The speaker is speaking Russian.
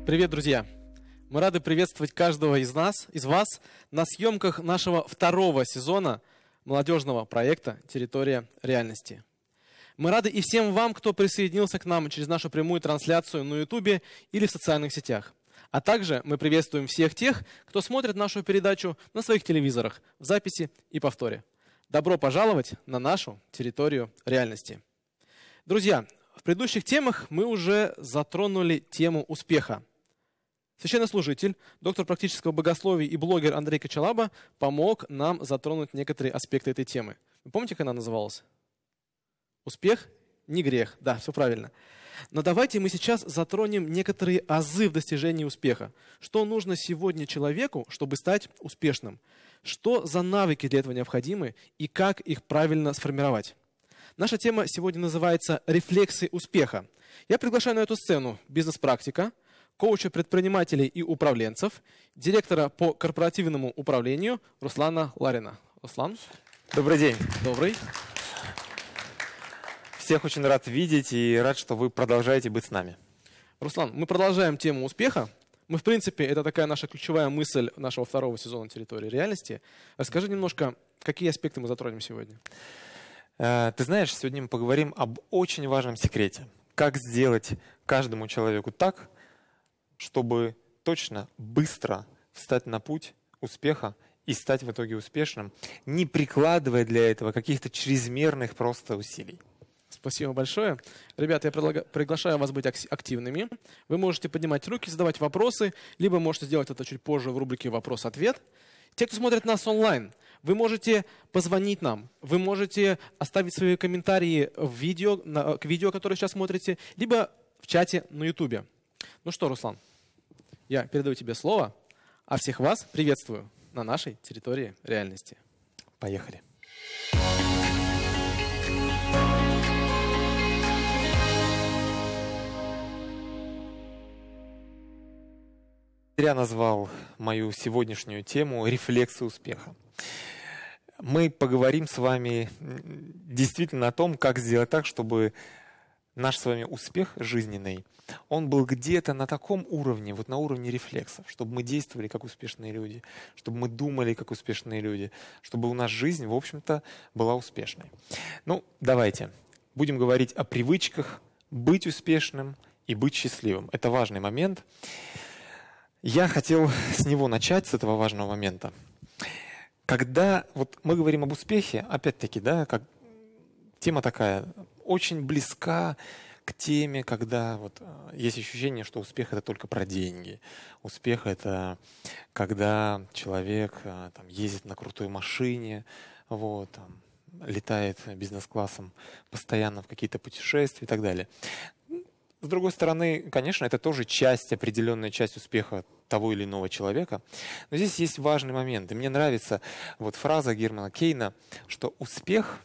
Привет, друзья! Мы рады приветствовать каждого из вас на съемках нашего второго сезона молодежного проекта «Территория реальности». Мы рады и всем вам, кто присоединился к нам через нашу прямую трансляцию на YouTube или в социальных сетях. А также мы приветствуем всех тех, кто смотрит нашу передачу на своих телевизорах, в записи и повторе. Добро пожаловать на нашу территорию реальности. Друзья, в предыдущих темах мы уже затронули тему успеха. Священнослужитель, доктор практического богословия и блогер Андрей Кочалаба помог нам затронуть некоторые аспекты этой темы. Вы помните, как она называлась? Успех не грех. Да, все правильно. Но давайте мы сейчас затронем некоторые азы в достижении успеха. Что нужно сегодня человеку, чтобы стать успешным? Что за навыки для этого необходимы и как их правильно сформировать? Наша тема сегодня называется «Рефлексы успеха». Я приглашаю на эту сцену бизнес-практика, коуча предпринимателей и управленцев, директора по корпоративному управлению Руслана Ларина. Руслан. Добрый день. Добрый. Всех очень рад видеть и рад, что вы продолжаете быть с нами. Руслан, мы продолжаем тему успеха. Мы, в принципе, это такая наша ключевая мысль нашего второго сезона «Территории реальности». Расскажи немножко, какие аспекты мы затронем сегодня. Ты знаешь, сегодня мы поговорим об очень важном секрете. Как сделать каждому человеку так, чтобы точно, быстро встать на путь успеха и стать в итоге успешным, не прикладывая для этого каких-то чрезмерных просто усилий. Спасибо большое. Ребята, я приглашаю вас быть активными. Вы можете поднимать руки, задавать вопросы, либо можете сделать это чуть позже в рубрике «Вопрос-ответ». Те, кто смотрит нас онлайн, вы можете позвонить нам, вы можете оставить свои комментарии к видео, которое сейчас смотрите, либо в чате на YouTube. Ну что, Руслан, я передаю тебе слово, а всех вас приветствую на нашей территории реальности. Поехали. Я назвал мою сегодняшнюю тему «Рефлексы успеха». Мы поговорим с вами действительно о том, как сделать так, чтобы наш с вами успех жизненный, он был где-то на таком уровне, вот на уровне рефлексов, чтобы мы действовали как успешные люди, чтобы мы думали как успешные люди, чтобы у нас жизнь, в общем-то, была успешной. Ну, давайте будем говорить о привычках быть успешным и быть счастливым. Это важный момент. Я хотел с него начать, с этого важного момента. Когда вот мы говорим об успехе, опять-таки, да, как тема такая очень близка к теме, когда вот есть ощущение, что успех — это только про деньги. Успех — это когда человек там, ездит на крутой машине, вот, там, летает бизнес-классом постоянно в какие-то путешествия и так далее. С другой стороны, конечно, это тоже определенная часть успеха того или иного человека. Но здесь есть важный момент. И мне нравится вот фраза Германа Кейна, что успех